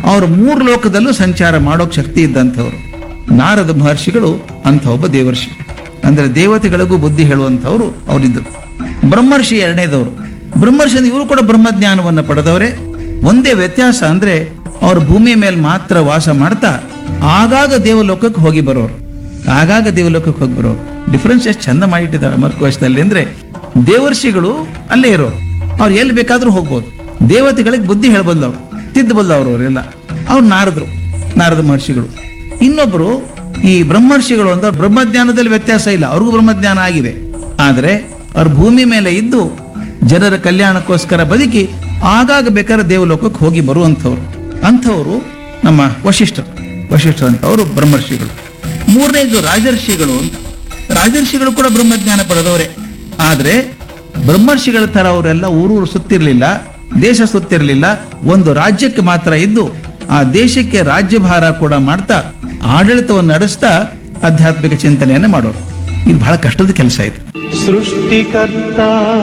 ಅವರು ಮೂರು ಲೋಕದಲ್ಲೂ ಸಂಚಾರ ಮಾಡೋಕ್ ಶಕ್ತಿ ಇದ್ದಂಥವ್ರು. ನಾರದ ಮಹರ್ಷಿಗಳು ಅಂಥ ಒಬ್ಬ ದೇವರ್ಷಿ, ಅಂದ್ರೆ ದೇವತೆಗಳಿಗೂ ಬುದ್ಧಿ ಹೇಳುವಂಥವ್ರು ಅವರಿದ್ದರು. ಬ್ರಹ್ಮರ್ಷಿ ಎರಡನೇದವರು. ಬ್ರಹ್ಮರ್ಷಿ ಅಂದ್ರೆ ಇವರು ಕೂಡ ಬ್ರಹ್ಮಜ್ಞಾನವನ್ನು ಪಡೆದವರೇ. ಒಂದೇ ವ್ಯತ್ಯಾಸ ಅಂದ್ರೆ ಅವರು ಭೂಮಿಯ ಮೇಲೆ ಮಾತ್ರ ವಾಸ ಮಾಡ್ತಾ ಆಗಾಗ ದೇವಲೋಕಕ್ಕೆ ಹೋಗಿ ಬರೋರು. ಡಿಫ್ರೆನ್ಸ್ ಎಷ್ಟು ಚಂದ ಮಾಡಿಟ್ಟಿದ್ದಾರೆ ಅಮರಕೋಶದಲ್ಲಿ ಅಂದ್ರೆ, ದೇವರ್ಷಿಗಳು ಅಲ್ಲೇ ಇರೋರು, ಅವ್ರು ಎಲ್ಲಿ ಬೇಕಾದ್ರೂ ಹೋಗ್ಬೋದು. ದೇವತೆಗಳಿಗೆ ಬುದ್ಧಿ ಹೇಳಬಲ್ಲವ್ರು, ತಿದ್ದಬಲ್ಲವ್ರು ಅವರೆಲ್ಲ. ಅವ್ರು ನಾರದ ಮಹರ್ಷಿಗಳು. ಇನ್ನೊಬ್ರು ಈ ಬ್ರಹ್ಮರ್ಷಿಗಳು ಅಂತ ಬ್ರಹ್ಮಜ್ಞಾನದಲ್ಲಿ ವ್ಯತ್ಯಾಸ ಇಲ್ಲ, ಅವ್ರಿಗೂ ಬ್ರಹ್ಮಜ್ಞಾನ ಆಗಿದೆ. ಆದ್ರೆ ಅವ್ರ ಭೂಮಿ ಮೇಲೆ ಇದ್ದು ಜನರ ಕಲ್ಯಾಣಕ್ಕೋಸ್ಕರ ಬದುಕಿ ಆಗಾಗ ಬೇಕಾದ್ರೆ ದೇವಲೋಕಕ್ಕೆ ಹೋಗಿ ಬರುವಂಥವ್ರು. ಅಂಥವ್ರು ನಮ್ಮ ವಶಿಷ್ಠರು ಅಂತ ಅವರು ಬ್ರಹ್ಮರ್ಷಿಗಳು. ಮೂರನೇದು ರಾಜರ್ಷಿಗಳು ಅಂತ. ರಾಜರ್ಷಿಗಳು ಕೂಡ ಬ್ರಹ್ಮಜ್ಞಾನ ಪಡೆದವರೇ. ಆದ್ರೆ ಬ್ರಹ್ಮರ್ಷಿಗಳ ತರ ಅವರೆಲ್ಲ ಊರೂರು ಸುತ್ತಿರ್ಲಿಲ್ಲ, ದೇಶ ಸುತ್ತಿರ್ಲಿಲ್ಲ. ಒಂದು ರಾಜ್ಯಕ್ಕೆ ಮಾತ್ರ ಇದ್ದು ಆ ದೇಶಕ್ಕೆ ರಾಜ್ಯಭಾರ ಕೂಡ ಮಾಡ್ತಾ ಆಡಳಿತವನ್ನು ನಡೆಸ್ತಾ ಆಧ್ಯಾತ್ಮಿಕ ಚಿಂತನೆಯನ್ನು ಮಾಡೋರು. ಇದು ಬಹಳ ಕಷ್ಟದ ಕೆಲಸ ಇದು. ಸೃಷ್ಟಿಕರ್ತ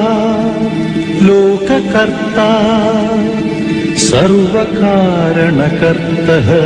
ಲೋಕಕರ್ತ ಸರ್ವ ಕಾರಣಕರ್ತ.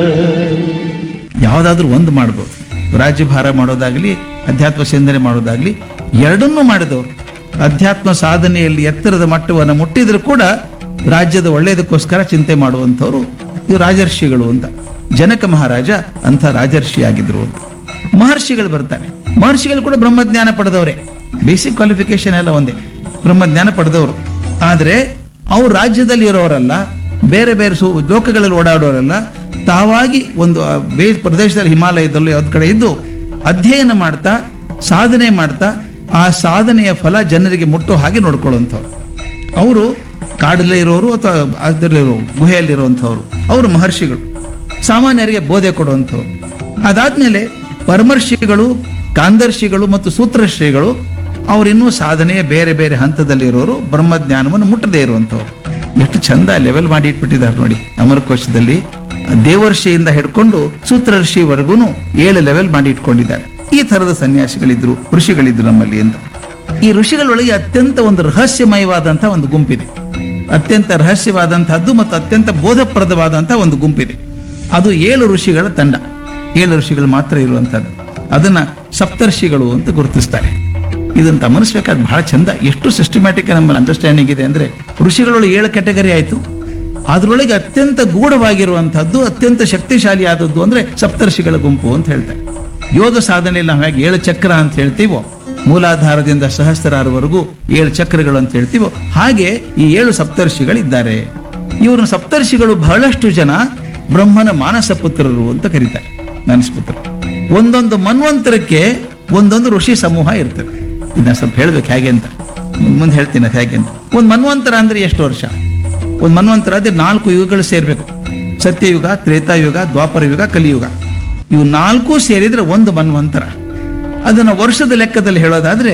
ಯಾವುದಾದ್ರೂ ಒಂದು ಮಾಡ್ಬೋದು, ರಾಜ್ಯಭಾರ ಮಾಡೋದಾಗ್ಲಿ ಅಧ್ಯಾತ್ಮ ಚಿಂತನೆ ಮಾಡೋದಾಗ್ಲಿ ಎರಡನ್ನೂ ಮಾಡಿದವರು. ಅಧ್ಯಾತ್ಮ ಸಾಧನೆಯಲ್ಲಿ ಎತ್ತರದ ಮಟ್ಟವನ್ನು ಮುಟ್ಟಿದ್ರು ಕೂಡ ರಾಜ್ಯದ ಒಳ್ಳೆಯದಕ್ಕೋಸ್ಕರ ಚಿಂತೆ ಮಾಡುವಂಥವ್ರು ಇವು ರಾಜರ್ಷಿಗಳು ಅಂತ. ಜನಕ ಮಹಾರಾಜ ಅಂಥ ರಾಜರ್ಷಿ ಆಗಿದ್ರು ಅಂತ. ಮಹರ್ಷಿಗಳು ಬರ್ತಾರೆ. ಮಹರ್ಷಿಗಳು ಕೂಡ ಬ್ರಹ್ಮಜ್ಞಾನ ಪಡೆದವರೇ, ಬೇಸಿಕ್ ಕ್ವಾಲಿಫಿಕೇಶನ್ ಎಲ್ಲ ಒಂದೇ, ಬ್ರಹ್ಮಜ್ಞಾನ ಪಡೆದವರು. ಆದ್ರೆ ಅವ್ರು ರಾಜ್ಯದಲ್ಲಿ ಇರೋರಲ್ಲ, ಬೇರೆ ಬೇರೆ ಲೋಕಗಳಲ್ಲಿ ಓಡಾಡೋರಲ್ಲ. ತಾವಾಗಿ ಒಂದು ಪ್ರದೇಶದಲ್ಲಿ ಹಿಮಾಲಯದಲ್ಲೂ ಯಾವ್ದು ಕಡೆ ಇದ್ದು ಅಧ್ಯಯನ ಮಾಡ್ತಾ ಸಾಧನೆ ಮಾಡ್ತಾ ಆ ಸಾಧನೆಯ ಫಲ ಜನರಿಗೆ ಮುಟ್ಟೋ ಹಾಗೆ ನೋಡ್ಕೊಳ್ಳುವಂಥವ್ರು. ಅವರು ಕಾಡಲ್ಲೇ ಇರೋರು ಅಥವಾ ಅದರಲ್ಲಿರೋ ಗುಹೆಯಲ್ಲಿರುವಂಥವ್ರು ಅವರು ಮಹರ್ಷಿಗಳು, ಸಾಮಾನ್ಯರಿಗೆ ಬೋಧೆ ಕೊಡುವಂಥವ್ರು. ಅದಾದ್ಮೇಲೆ ಪರಮರ್ಷಿಗಳು, ಕಾಂದರ್ಷಿಗಳು ಮತ್ತು ಸೂತ್ರಶ್ರೀಗಳು ಅವರಿನ್ನೂ ಸಾಧನೆಯ ಬೇರೆ ಬೇರೆ ಹಂತದಲ್ಲಿರೋರು, ಬ್ರಹ್ಮಜ್ಞಾನವನ್ನು ಮುಟ್ಟದೇ ಇರುವಂಥವ್ರು. ಎಷ್ಟು ಚಂದ ಲೆವೆಲ್ ಮಾಡಿ ಇಟ್ಬಿಟ್ಟಿದ್ದಾರೆ ನೋಡಿ ಅಮರಕೋಶದಲ್ಲಿ. ದೇವರ್ಷಿಯಿಂದ ಹಿಡ್ಕೊಂಡು ಸೂತ್ರರ್ಷಿವರೆಗೂ 7 ಲೆವೆಲ್ ಮಾಡಿ ಇಟ್ಕೊಂಡಿದ್ದಾರೆ. ಈ ತರದ ಸನ್ಯಾಸಿಗಳಿದ್ರು, ಋಷಿಗಳಿದ್ರು ನಮ್ಮಲ್ಲಿ ಅಂತ. ಈ ಋಷಿಗಳೊಳಗೆ ಅತ್ಯಂತ ಒಂದು ರಹಸ್ಯಮಯವಾದಂತಹ ಒಂದು ಗುಂಪಿದೆ. ಅತ್ಯಂತ ರಹಸ್ಯವಾದಂತಹದ್ದು ಮತ್ತು ಅತ್ಯಂತ ಬೋಧಪ್ರದವಾದಂತಹ ಒಂದು ಗುಂಪಿದೆ. ಅದು 7 ಋಷಿಗಳ ತಂಡ, 7 ಋಷಿಗಳು ಮಾತ್ರ ಇರುವಂತಹದ್ದು. ಅದನ್ನ ಸಪ್ತರ್ಷಿಗಳು ಅಂತ ಗುರುತಿಸ್ತಾರೆ. ಇದಂತ ಗಮನಿಸ್ಬೇಕಾದ್ರೆ ಬಹಳ ಚಂದ, ಎಷ್ಟು ಸಿಸ್ಟಮ್ಯಾಟಿಕ್ ನಮ್ಮ ಅಂಡರ್ಸ್ಟ್ಯಾಂಡಿಂಗ್ ಇದೆ ಅಂದ್ರೆ, ಋಷಿಗಳೊಳಗೆ 7 ಕ್ಯಾಟಗರಿ ಆಯ್ತು. ಅದರೊಳಗೆ ಅತ್ಯಂತ ಗೂಢವಾಗಿರುವಂತಹದ್ದು, ಅತ್ಯಂತ ಶಕ್ತಿಶಾಲಿ ಆದದ್ದು ಅಂದ್ರೆ ಸಪ್ತರ್ಷಿಗಳ ಗುಂಪು ಅಂತ ಹೇಳ್ತಾರೆ. ಯೋಗ ಸಾಧನೆಯಲ್ಲಿ ನಾವು ಹೇಗೆ 7 ಚಕ್ರ ಅಂತ ಹೇಳ್ತೀವೋ, ಮೂಲಾಧಾರದಿಂದ ಸಹಸ್ರಾರವರೆಗೂ 7 ಚಕ್ರಗಳು ಅಂತ ಹೇಳ್ತೀವೋ, ಹಾಗೆ ಈ 7 ಸಪ್ತರ್ಷಿಗಳಿದ್ದಾರೆ. ಇವರು ಸಪ್ತರ್ಷಿಗಳು ಬಹಳಷ್ಟು ಜನ ಬ್ರಹ್ಮನ ಮಾನಸ ಪುತ್ರರು ಅಂತ ಕರೀತಾರೆ. ಮಾನಸ ಪುತ್ರರು ಒಂದೊಂದು ಮನ್ವಂತರಕ್ಕೆ ಒಂದೊಂದು ಋಷಿ ಸಮೂಹ ಇರ್ತದೆ. ಇದನ್ನ ಸ್ವಲ್ಪ ಹೇಳ್ಬೇಕು ಹೇಗೆ ಅಂತ, ಮುಂದೆ ಹೇಳ್ತೀನಿ ಹೇಗೆ ಅಂತ. ಒಂದು ಮನ್ವಂತರ ಅಂದ್ರೆ ಎಷ್ಟು ವರ್ಷ? ಒಂದು ಮನ್ವಂತರ ಅಂದ್ರೆ 4 ಯುಗಗಳು ಸೇರ್ಬೇಕು. ಸತ್ಯಯುಗ, ತ್ರೇತಾಯುಗ, ದ್ವಾಪರ ಯುಗ, ಕಲಿಯುಗ. ಇವು 4 ಸೇರಿದ್ರೆ ಒಂದು ಮನ್ವಂತರ. ಅದನ್ನ ವರ್ಷದ ಲೆಕ್ಕದಲ್ಲಿ ಹೇಳೋದಾದ್ರೆ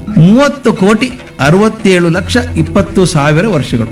30,67,20,000 ವರ್ಷಗಳು.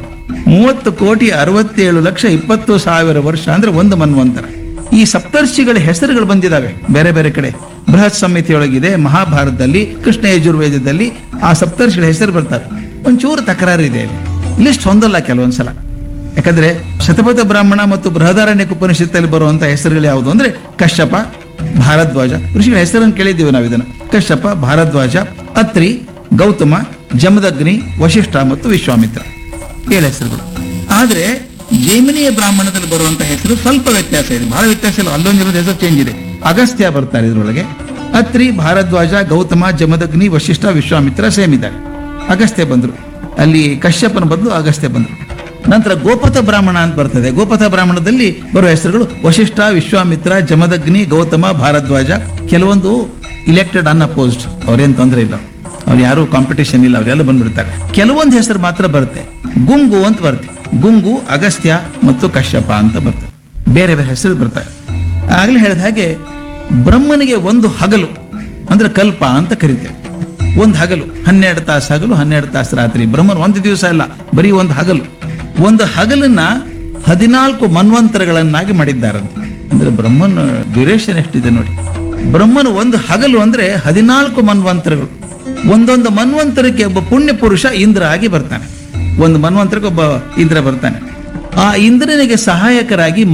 30,67,20,000 ವರ್ಷ ಅಂದ್ರೆ ಒಂದು ಮನ್ವಂತರ. ಈ ಸಪ್ತರ್ಷಿಗಳ ಹೆಸರುಗಳು ಬಂದಿದ್ದಾವೆ ಬೇರೆ ಬೇರೆ ಕಡೆ. ಬೃಹತ್ ಸಂಹಿತೆಯೊಳಗಿದೆ, ಮಹಾಭಾರತದಲ್ಲಿ, ಕೃಷ್ಣ ಯಜುರ್ವೇದದಲ್ಲಿ ಆ ಸಪ್ತರ್ಷಿಗಳ ಹೆಸರು ಬರ್ತಾರೆ. ಒಂಚೂರು ತಕರಾರಿದೆ, ಲಿಸ್ಟ್ ಹೊಂದಲ್ಲ ಕೆಲವೊಂದ್ಸಲ. ಯಾಕಂದ್ರೆ ಶತಪಥ ಬ್ರಾಹ್ಮಣ ಮತ್ತು ಬೃಹದಾರಣ್ಯಕ ಉಪನಿಷತ್ತಲ್ಲಿ ಬರುವಂತ ಹೆಸರುಗಳು ಯಾವುದು ಅಂದ್ರೆ ಕಶ್ಯಪ, ಭಾರದ್ವಾಜ. ಋಷಿಗಳ ಹೆಸರನ್ನು ಕೇಳಿದ್ದೀವಿ ನಾವು. ಇದನ್ನ ಕಶ್ಯಪ, ಭಾರದ್ವಾಜ, ಅತ್ರಿ, ಗೌತಮ, ಜಮದಗ್ನಿ, ವಶಿಷ್ಠ ಮತ್ತು ವಿಶ್ವಾಮಿತ್ರ 7 ಹೆಸರುಗಳು. ಆದ್ರೆ ಜೈಮಿನಿಯ ಬ್ರಾಹ್ಮಣದಲ್ಲಿ ಬರುವಂತ ಹೆಸರು ಸ್ವಲ್ಪ ವ್ಯತ್ಯಾಸ ಇದೆ, ಬಹಳ ವ್ಯತ್ಯಾಸ ಇಲ್ಲ. ಅಲ್ಲೊಂದಿರೋದು ಹೆಸರು ಚೇಂಜ್ ಇದೆ. ಅಗಸ್ತ್ಯ ಬರ್ತಾರೆ ಇದ್ರೊಳಗೆ. ಅತ್ರಿ, ಭಾರದ್ವಾಜ, ಗೌತಮ, ಜಮದಗ್ನಿ, ವಶಿಷ್ಠ, ವಿಶ್ವಾಮಿತ್ರ ಸೇಮ್ ಇದ್ದಾರೆ. ಅಗಸ್ತ್ಯ ಬಂದ್ರು, ಅಲ್ಲಿ ಕಶ್ಯಪನ ಬದಲು ಅಗಸ್ತ್ಯ ಬಂದ್ರು. ನಂತರ ಗೋಪಥ ಬ್ರಾಹ್ಮಣ ಅಂತ ಬರ್ತದೆ. ಗೋಪಥ ಬ್ರಾಹ್ಮಣದಲ್ಲಿ ಬರುವ ಹೆಸರುಗಳು ವಶಿಷ್ಠ, ವಿಶ್ವಾಮಿತ್ರ, ಜಮದಗ್ನಿ, ಗೌತಮ, ಭಾರದ್ವಾಜ. ಕೆಲವೊಂದು ಇಲೆಕ್ಟೆಡ್ ಅನ್ಅಪೋಸ್ಡ್, ಅವ್ರೇನ್ ತೊಂದರೆ ಇಲ್ಲ, ಅವ್ರು ಯಾರು ಕಾಂಪಿಟೇಷನ್ ಇಲ್ಲ, ಅವರೆಲ್ಲ ಬಂದ್ಬಿಡ್ತಾರೆ. ಕೆಲವೊಂದು ಹೆಸರು ಮಾತ್ರ ಬರುತ್ತೆ. ಗುಂಗು ಅಂತ ಬರುತ್ತೆ. ಗುಂಗು, ಅಗಸ್ತ್ಯ ಮತ್ತು ಕಶ್ಯಪ ಅಂತ ಬರ್ತದೆ. ಬೇರೆ ಬೇರೆ ಹೆಸರು ಬರ್ತಾರೆ. ಆಗ್ಲೇ ಹೇಳಿದ ಹಾಗೆ ಬ್ರಹ್ಮನಿಗೆ ಒಂದು ಹಗಲು ಅಂದ್ರೆ ಕಲ್ಪ ಅಂತ ಕರಿತೇವೆ. ಒಂದು ಹಗಲು 12 ತಾಸು ಹಗಲು, 12 ತಾಸು ರಾತ್ರಿ. ಬ್ರಹ್ಮನ್ ಒಂದು ದಿವಸ ಇಲ್ಲ, ಬರೀ ಒಂದು ಹಗಲು. ಒಂದು ಹಗಲನ್ನ 14 ಮನ್ವಂತರಗಳನ್ನಾಗಿ ಮಾಡಿದ್ದಾರಂತೆ. ಅಂದ್ರೆ ಬ್ರಹ್ಮನ್ ಡ್ಯೂರೇಷನ್ ಎಷ್ಟಿದೆ ನೋಡಿ. ಬ್ರಹ್ಮನ ಒಂದು ಹಗಲು ಅಂದ್ರೆ 14 ಮನ್ವಂತರಗಳು. ಒಂದೊಂದು ಮನ್ವಂತರಕ್ಕೆ ಒಬ್ಬ ಪುಣ್ಯ ಪುರುಷ ಇಂದ್ರ ಆಗಿ ಬರ್ತಾನೆ. ಒಂದು ಮನ್ವಂತರಕ್ಕೆ ಒಬ್ಬ ಇಂದ್ರ ಬರ್ತಾನೆ. ಆ ಇಂದ್ರನಿಗೆ ಸಹಾಯಕರಾಗಿ